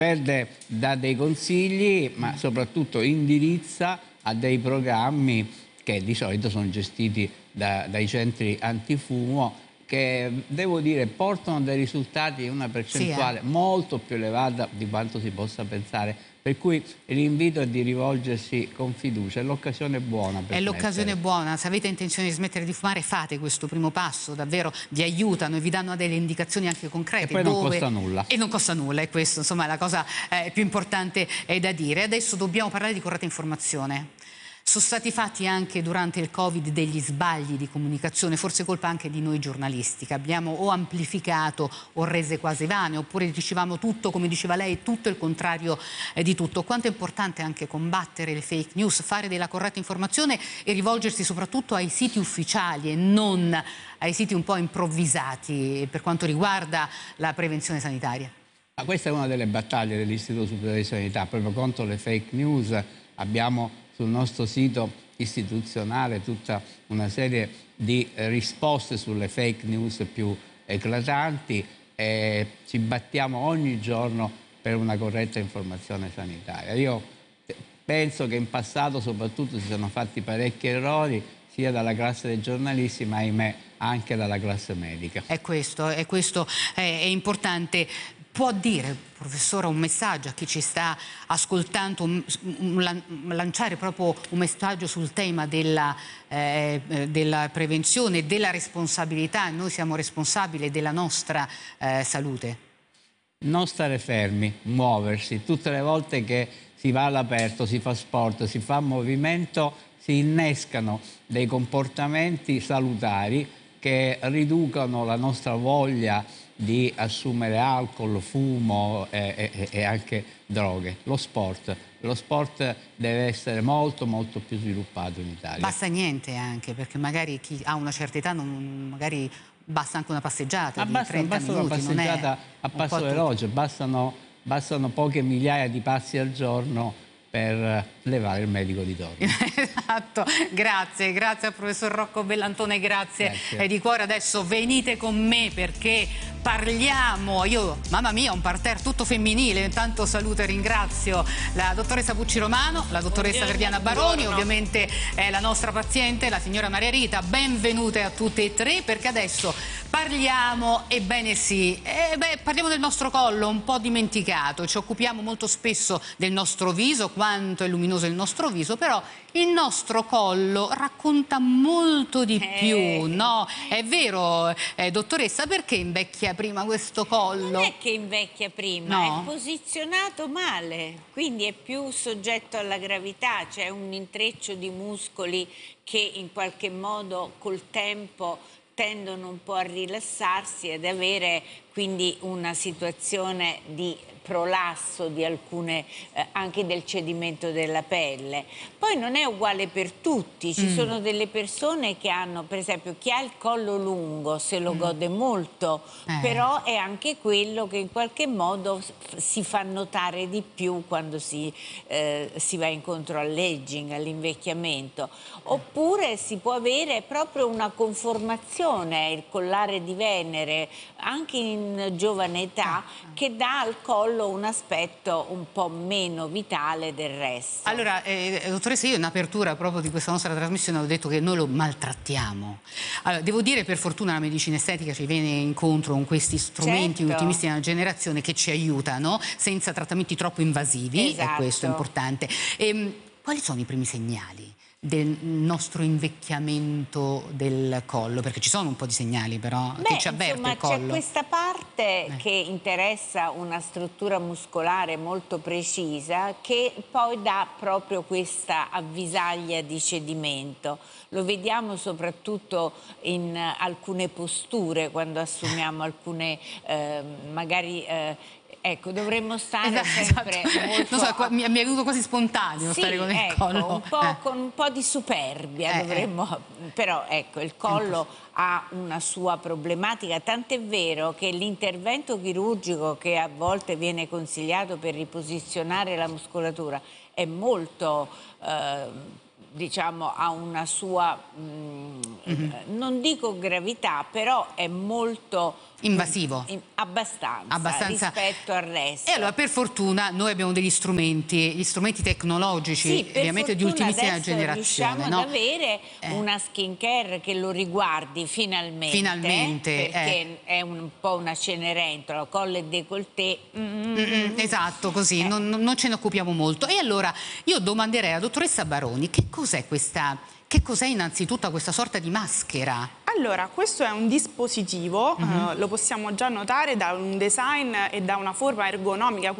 perde, dà dei consigli, ma soprattutto indirizza a dei programmi che di solito sono gestiti dai centri antifumo, che devo dire portano dei risultati in una percentuale molto più elevata di quanto si possa pensare. Per cui l'invito è di rivolgersi con fiducia, è l'occasione buona per È l'occasione buona, se avete intenzione di smettere di fumare fate questo primo passo, davvero vi aiutano e vi danno delle indicazioni anche concrete. E poi non costa nulla. E non costa nulla, e questo insomma è la cosa più importante da dire. Adesso dobbiamo parlare di corretta informazione. Sono stati fatti anche durante il Covid degli sbagli di comunicazione, forse colpa anche di noi giornalisti, che abbiamo o amplificato o rese quasi vane, oppure dicevamo tutto, come diceva lei, tutto il contrario di tutto. Quanto è importante anche combattere le fake news, fare della corretta informazione e rivolgersi soprattutto ai siti ufficiali e non ai siti un po' improvvisati per quanto riguarda la prevenzione sanitaria. Ma questa è una delle battaglie dell'Istituto Superiore di Sanità, proprio contro le fake news. Abbiamo sul nostro sito istituzionale tutta una serie di risposte sulle fake news più eclatanti e ci battiamo ogni giorno per una corretta informazione sanitaria. Io penso che in passato soprattutto si sono fatti parecchi errori sia dalla classe dei giornalisti ma ahimè anche dalla classe medica. È questo è importante. Può dire, professore, un messaggio a chi ci sta ascoltando, lanciare proprio un messaggio sul tema della prevenzione, della responsabilità, noi siamo responsabili della nostra salute? Non stare fermi, muoversi. Tutte le volte che si va all'aperto, si fa sport, si fa movimento, si innescano dei comportamenti salutari che riducono la nostra voglia di assumere alcol, fumo e anche droghe. Lo sport deve essere molto più sviluppato in Italia. Basta niente anche, perché magari chi ha una certa età magari basta anche una passeggiata di 30 minuti. Una passeggiata a passo veloce, bastano poche migliaia di passi al giorno per levare il medico di torno. Esatto, grazie al professor Rocco Bellantone, grazie. Di cuore. Adesso venite con me perché parliamo, mamma mia, un parterre tutto femminile. Intanto saluto e ringrazio la dottoressa Pucci Romano, la dottoressa Verdiana Baroni, ovviamente la nostra paziente, la signora Maria Rita. Benvenute a tutte e tre, perché adesso parliamo, ebbene sì, parliamo del nostro collo, un po' dimenticato. Ci occupiamo molto spesso del nostro viso, quanto è luminoso il nostro viso, però il nostro collo racconta molto di più, no? È vero, dottoressa, perché invecchia prima questo collo? Non è che invecchia prima, no? È posizionato male, quindi è più soggetto alla gravità, c'è un intreccio di muscoli che in qualche modo col tempo tendono un po' a rilassarsi ed avere quindi una situazione di prolasso di alcune, anche del cedimento della pelle. Poi non è uguale per tutti, ci sono delle persone che hanno, per esempio, chi ha il collo lungo se lo gode molto, però è anche quello che in qualche modo si fa notare di più quando si va incontro all'aging, all'invecchiamento. Oppure si può avere proprio una conformazione, il collare di Venere, anche in giovane età, che dà al collo un aspetto un po' meno vitale del resto. Allora, dottoressa, io in apertura proprio di questa nostra trasmissione ho detto che noi lo maltrattiamo. Allora, devo dire, per fortuna la medicina estetica ci viene incontro con questi strumenti ultimissima generazione che ci aiutano senza trattamenti troppo invasivi, e questo è importante. Quali sono i primi segnali del nostro invecchiamento del collo? Perché ci sono un po' di segnali però che ci avverte il collo. C'è questa parte che interessa una struttura muscolare molto precisa che poi dà proprio questa avvisaglia di cedimento. Lo vediamo soprattutto in alcune posture, quando assumiamo alcune magari ecco, dovremmo stare sempre molto... Non so, mi è venuto quasi spontaneo stare con il collo. Con un po' di superbia dovremmo... Però ecco, il collo ha una sua problematica, tant'è vero che l'intervento chirurgico che a volte viene consigliato per riposizionare la muscolatura è molto... diciamo, ha una sua, non dico gravità, però è molto invasivo. Abbastanza rispetto al resto. E allora per fortuna noi abbiamo degli strumenti, gli strumenti tecnologici, ovviamente di ultimissima generazione. Riusciamo ad avere una skincare che lo riguardi finalmente. Perché è un po' una Cenerentola, collo e décolleté. Esatto, così, non ce ne occupiamo molto. E allora io domanderei alla dottoressa Baroni che cos'è innanzitutto questa sorta di maschera? Allora, questo è un dispositivo, lo possiamo già notare da un design e da una forma ergonomica